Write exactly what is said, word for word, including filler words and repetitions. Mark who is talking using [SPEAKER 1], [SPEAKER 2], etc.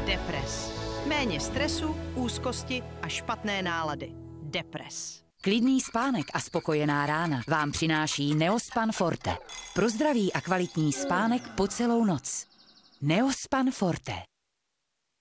[SPEAKER 1] Depres. Méně stresu, úzkosti a špatné nálady. Depres.
[SPEAKER 2] Klidný spánek a spokojená rána vám přináší Neospan Forte. Pro zdravý a kvalitní spánek po celou noc. Neospan Forte.